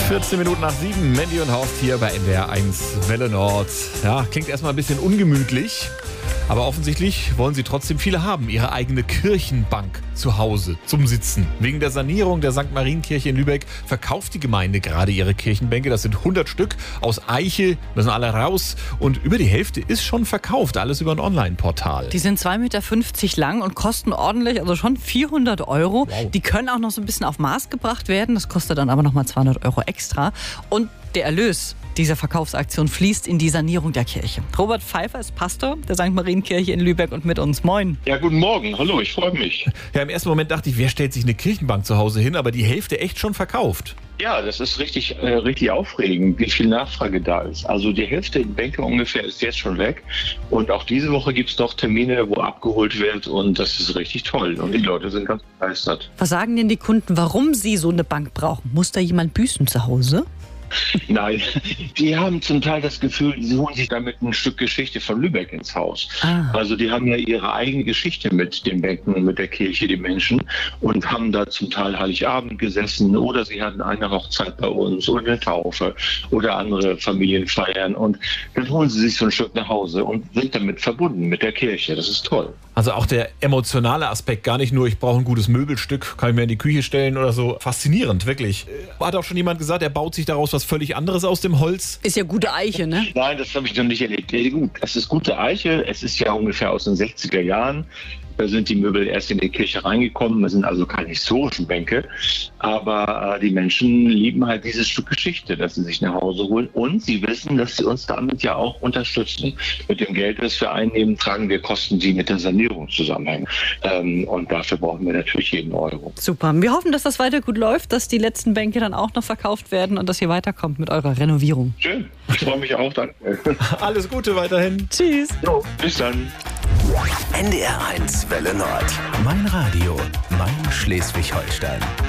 14 Minuten nach 7, Mandy und Horst hier bei NDR 1 Welle Nord. Ja, klingt erstmal ein bisschen ungemütlich, aber offensichtlich wollen sie trotzdem viele haben. Ihre eigene Kirchenbank zu Hause zum Sitzen. Wegen der Sanierung der St. Marienkirche in Lübeck verkauft die Gemeinde gerade ihre Kirchenbänke. Das sind 100 Stück aus Eiche, müssen alle raus. Und über die Hälfte ist schon verkauft, alles über ein Online-Portal. Die sind 2,50 Meter lang und kosten ordentlich, also schon 400 Euro. Wow. Die können auch noch so ein bisschen auf Maß gebracht werden. Das kostet dann aber nochmal 200 Euro extra. Und der Erlös dieser Verkaufsaktion fließt in die Sanierung der Kirche. Robert Pfeiffer ist Pastor der St. Marienkirche in Lübeck und mit uns. Moin. Ja, guten Morgen. Hallo, ich freue mich. Ja, im ersten Moment dachte ich, wer stellt sich eine Kirchenbank zu Hause hin? Aber die Hälfte echt schon verkauft. Ja, das ist richtig aufregend, wie viel Nachfrage da ist. Also die Hälfte der Bänke ungefähr ist jetzt schon weg. Und auch diese Woche gibt es noch Termine, wo abgeholt wird. Und das ist richtig toll. Und die Leute sind ganz begeistert. Was sagen denn die Kunden, warum sie so eine Bank brauchen? Muss da jemand büßen zu Hause? Nein, die haben zum Teil das Gefühl, sie holen sich damit ein Stück Geschichte von Lübeck ins Haus. Also die haben ja ihre eigene Geschichte mit den Bänken und mit der Kirche, die Menschen, und haben da zum Teil Heiligabend gesessen oder sie hatten eine Hochzeit bei uns oder eine Taufe oder andere Familienfeiern, und dann holen sie sich so ein Stück nach Hause und sind damit verbunden mit der Kirche. Das ist toll. Also auch der emotionale Aspekt, gar nicht nur, ich brauche ein gutes Möbelstück, kann ich mir in die Küche stellen oder so. Faszinierend, wirklich. Hat auch schon jemand gesagt, er baut sich daraus was völlig anderes aus dem Holz? Ist ja gute Eiche, ne? Nein, das habe ich noch nicht erlebt. Ja, gut, es ist gute Eiche. Es ist ja ungefähr aus den 60er Jahren. Da sind die Möbel erst in die Kirche reingekommen. Das sind also keine historischen Bänke. Aber die Menschen lieben halt dieses Stück Geschichte, das sie sich nach Hause holen. Und sie wissen, dass sie uns damit ja auch unterstützen. Mit dem Geld, das wir einnehmen, tragen wir Kosten, die mit der Sanierung zusammenhängen. Und dafür brauchen wir natürlich jeden Euro. Super. Wir hoffen, dass das weiter gut läuft, dass die letzten Bänke dann auch noch verkauft werden und dass ihr weiterkommt mit eurer Renovierung. Schön. Ich freue mich auch. Danke. Alles Gute weiterhin. Tschüss. Jo, bis dann. NDR 1 Welle Nord. Mein Radio, mein Schleswig-Holstein.